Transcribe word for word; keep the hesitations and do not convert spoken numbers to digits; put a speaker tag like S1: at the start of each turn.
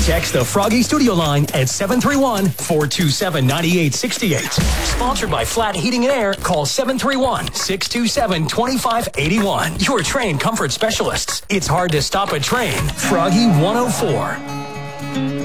S1: Text the Froggy Studio line at seven three one, four two seven, nine eight six eight. Sponsored by Flat Heating and Air. Call seven three one, six two seven, two five eight one. Your train comfort specialists. It's hard to stop a train. Froggy one oh four.